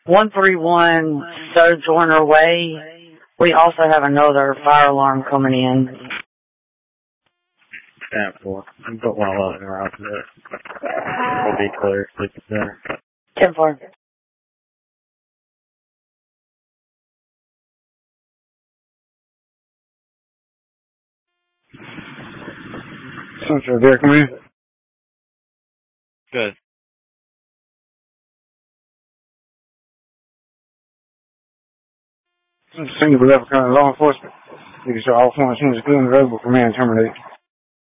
131 Sojourner Way. We also have another fire alarm coming in. 10-4. You put 111 around there. We'll be clear. Sleep center. 10-4. Central Dare Command. Good. Single level kind of law enforcement. You can show all forms as soon as good and available. Command terminate.